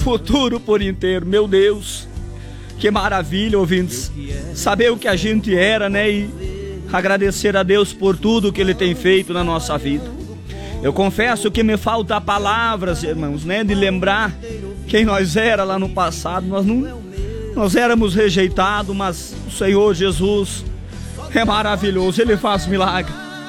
futuro por inteiro. Meu Deus, que maravilha, ouvintes, saber o que a gente era, né? E agradecer a Deus por tudo que Ele tem feito na nossa vida. Eu confesso que me falta palavras, irmãos, né? De lembrar quem nós era lá no passado. Nós éramos rejeitados, mas o Senhor Jesus é maravilhoso, Ele faz milagre.